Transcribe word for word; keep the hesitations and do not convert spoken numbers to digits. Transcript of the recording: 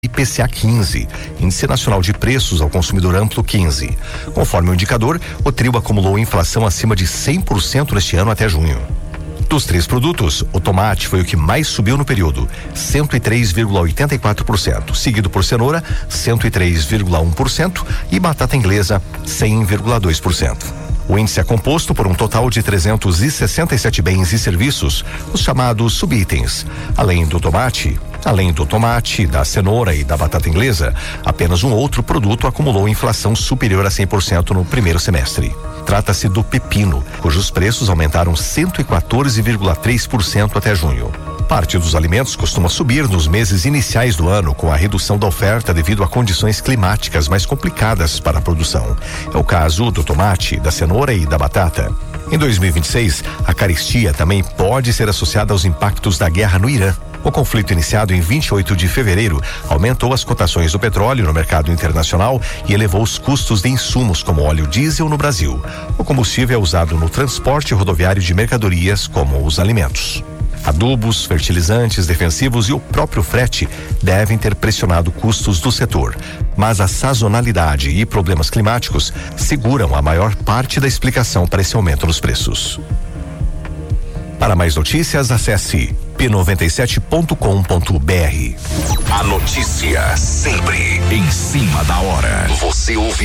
I P C A quinze, Índice Nacional de Preços ao Consumidor Amplo quinze. Conforme o indicador, o trio acumulou inflação acima de cem por cento neste ano até junho. Dos três produtos, o tomate foi o que mais subiu no período, cento e três vírgula oitenta e quatro por cento, seguido por cenoura, cento e três vírgula um por cento e batata inglesa, cem vírgula dois por cento. O índice é composto por um total de trezentos e sessenta e sete bens e serviços, os chamados subitens. Além do tomate, além do tomate, da cenoura e da batata inglesa, apenas um outro produto acumulou inflação superior a cem por cento no primeiro semestre. Trata-se do pepino, cujos preços aumentaram cento e quatorze vírgula três por cento até junho. Parte dos alimentos costuma subir nos meses iniciais do ano com a redução da oferta devido a condições climáticas mais complicadas para a produção. É o caso do tomate, da cenoura e da batata. Em dois mil e vinte e seis, a carestia também pode ser associada aos impactos da guerra no Irã. O conflito iniciado em vinte e oito de fevereiro aumentou as cotações do petróleo no mercado internacional e elevou os custos de insumos como óleo diesel no Brasil. O combustível é usado no transporte rodoviário de mercadorias como os alimentos. Adubos, fertilizantes, defensivos e o próprio frete devem ter pressionado custos do setor, mas a sazonalidade e problemas climáticos seguram a maior parte da explicação para esse aumento nos preços. Para mais notícias, acesse p noventa e sete ponto com ponto b r. A notícia sempre em cima da hora. Você ouve